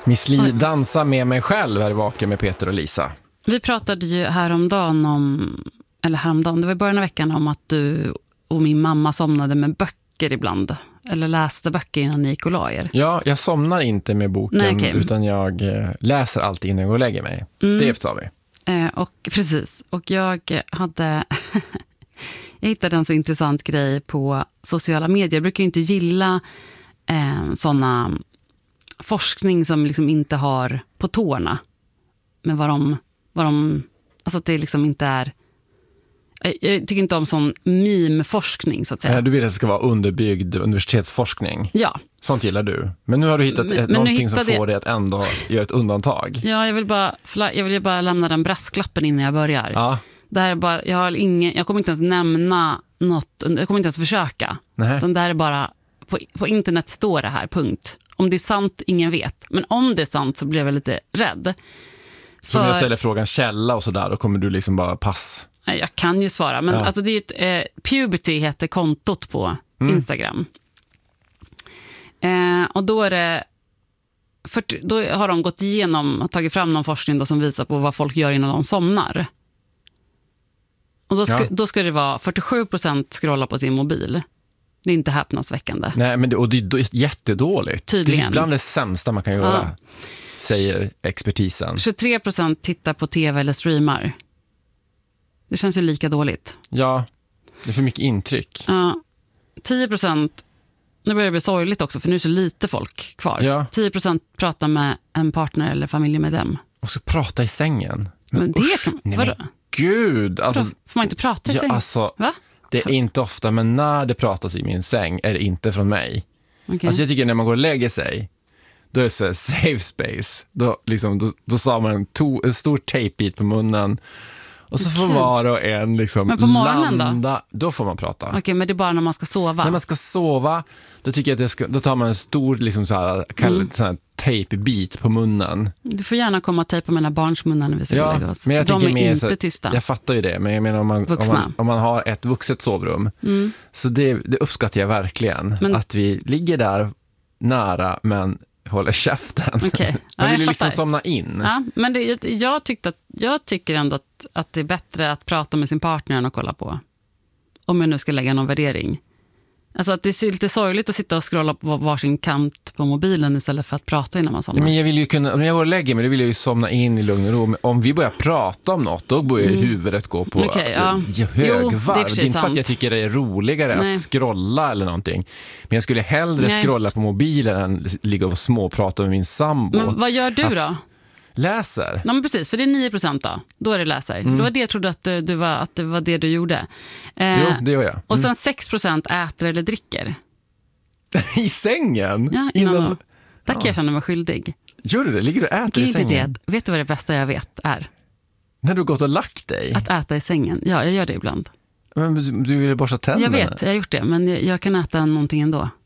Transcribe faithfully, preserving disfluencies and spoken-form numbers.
Miss Li, dansa med mig själv här i Vaken med Peter och Lisa. Vi pratade ju häromdagen om, eller häromdagen, det var i början av veckan, om att du och min mamma somnade med böcker ibland. Eller läste böcker innan ni gick och la er. Ja, jag somnar inte med boken. Nej, okay. Utan jag läser alltid innan jag går och lägger mig. Mm. Det sa vi. Eh, och precis. Och jag hade... jag hittade en så intressant grej på sociala medier. Jag brukar ju inte gilla eh, sådana forskning som liksom inte har på tårna. Men vad de... Vad de alltså att det liksom inte är... Jag tycker inte om sån meme-forskning, så att säga. Du vill att det ska vara underbyggd universitetsforskning. Ja. Sånt gillar du. Men nu har du hittat ett, någonting som får dig att ändå göra ett undantag. Ja, jag vill bara, jag vill bara lämna den brasklappen innan jag börjar. Ja. Det här är bara, jag, har ingen, jag kommer inte ens nämna något, jag kommer inte ens försöka. Nej. Utan det här är bara, på, på internet står det här, punkt. Om det är sant, ingen vet. Men om det är sant så blir jag lite rädd. Så om jag ställer frågan källa och sådär, då kommer du liksom bara pass... Jag kan ju svara, men ja. alltså det är ju ett, eh, Puberty heter kontot på mm. Instagram. Eh, och då är det för, då har de gått igenom och tagit fram någon forskning då som visar på vad folk gör innan de somnar. Och då ska, ja. då ska det vara fyrtiosju procent scrolla på sin mobil. Det är inte häpnadsväckande. Nej, men det, och det är jättedåligt. Tydligen. Det är bland det sämsta man kan göra, ja. Säger expertisen. tjugotre procent tittar på tv eller streamar. Det känns ju lika dåligt. Ja, det är för mycket intryck. Ja, tio procent, nu börjar det bli sorgligt också för nu är så lite folk kvar. Ja. tio procent pratar med en partner eller familjemedlem. Och så prata i sängen. Men, men det usch, kan, nej, men gud. Alltså, vadå? Får man inte prata i ja, sängen? Alltså, Va? det är för... inte ofta, men när det pratas i min säng är det inte från mig. Okay. Alltså jag tycker när man går och lägger sig, då är det så safe space. Då, liksom, då, då sa man en, to, en stor tejpbit på munnen. Och så får var och en liksom men på morgonen landa, då? Då får man prata. Okej, okay, men det är bara när man ska sova. När man ska sova, då tycker jag att det ska, då tar man en stor liksom så här, kall, mm. så här tejpbit på munnen. Du får gärna komma och tejpa mina barns munnar när vi ska ja, lägga oss. Men jag de är mer, inte så, tysta. Jag fattar ju det, men jag menar om man, om man, om man har ett vuxet sovrum. Mm. Så det, det uppskattar jag verkligen. Men, att vi ligger där nära, men håller käften. Okay. Ja, man vill ju liksom somna in. Ja, men det, jag, tyckte att, jag tycker ändå att, att det är bättre att prata med sin partner än att kolla på. Om jag nu ska lägga någon värdering. Alltså att det är lite sorgligt att sitta och scrolla på varsin kant på mobilen istället för att prata innan man somnar. Men jag vill ju kunna, om jag går och lägger mig, då vill jag ju somna in i lugn och ro. Om vi börjar prata om något, då börjar mm. huvudet gå på okay, ja. högvarv. Det är inte för att jag tycker det är roligare Nej. att scrolla eller någonting. Men jag skulle hellre Nej. scrolla på mobilen än ligga och småprata med min sambo. Men vad gör du att då? Läser. Ja, men precis, för det är nio procent då. Då är det läser. Mm. Det var det jag trodde att, du var, att det var det du gjorde. Eh, jo, det gör jag. Mm. Och sen sex procent äter eller dricker. I sängen? Ja, innan innan... Tack, ja. Jag känner mig skyldig. Gör du det? Ligger du och äter Gud, i sängen? Det. Vet du vad det bästa jag vet är? När du har gått och lagt dig? Att äta i sängen. Ja, jag gör det ibland. Men du vill borsta tänderna? Jag vet, jag har gjort det. Men jag, jag kan äta någonting ändå.